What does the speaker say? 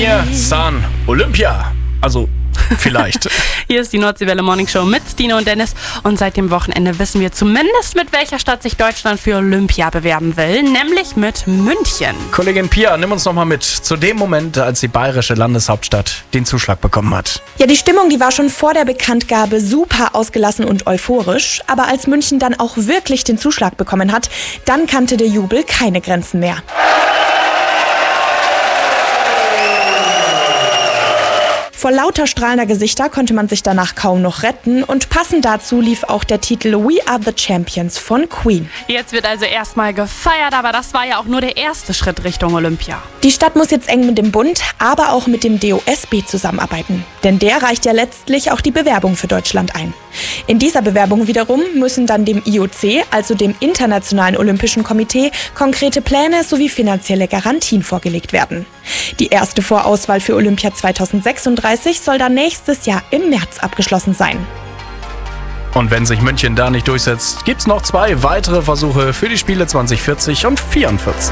mir, San Olympia. Also, vielleicht. Hier ist die Nordseewelle Morning Show mit Stine und Dennis. Und seit dem Wochenende wissen wir zumindest, mit welcher Stadt sich Deutschland für Olympia bewerben will. Nämlich mit München. Kollegin Pia, nimm uns nochmal mit zu dem Moment, als die bayerische Landeshauptstadt den Zuschlag bekommen hat. Ja, die Stimmung, die war schon vor der Bekanntgabe super ausgelassen und euphorisch. Aber als München dann auch wirklich den Zuschlag bekommen hat, dann kannte der Jubel keine Grenzen mehr. Vor lauter strahlender Gesichter konnte man sich danach kaum noch retten und passend dazu lief auch der Titel We Are the Champions von Queen. Jetzt wird also erstmal gefeiert, aber das war ja auch nur der erste Schritt Richtung Olympia. Die Stadt muss jetzt eng mit dem Bund, aber auch mit dem DOSB zusammenarbeiten. Denn der reicht ja letztlich auch die Bewerbung für Deutschland ein. In dieser Bewerbung wiederum müssen dann dem IOC, also dem Internationalen Olympischen Komitee, konkrete Pläne sowie finanzielle Garantien vorgelegt werden. Die erste Vorauswahl für Olympia 2036 soll dann nächstes Jahr im März abgeschlossen sein. Und wenn sich München da nicht durchsetzt, gibt's noch 2 weitere Versuche für die Spiele 2040 und 2044.